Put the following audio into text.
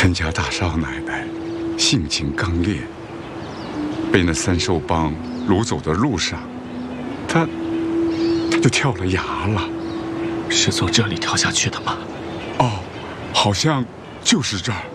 陈家大少奶奶性情刚烈，被那三兽帮掳走的路上，她就跳了崖了。 是从这里跳下去的吗？ 哦，好像就是这儿。